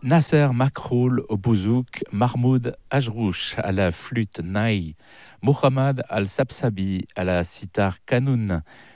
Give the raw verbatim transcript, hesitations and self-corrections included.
Nasser Makroul au bouzouk, Mahmoud Ajrouch à la flûte naï, Mohammad Al-Sabsabi à la sitar kanoun,